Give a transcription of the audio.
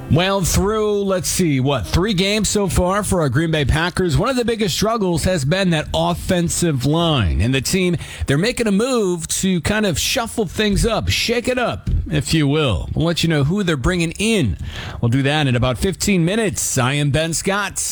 Well, through, let's see, 3 games so far for our Green Bay Packers. One of the biggest struggles has been that offensive line. And the team, they're making a move to kind of shuffle things up, shake it up, if you will. We'll let you know who they're bringing in. We'll do that in about 15 minutes. I am Ben Scott.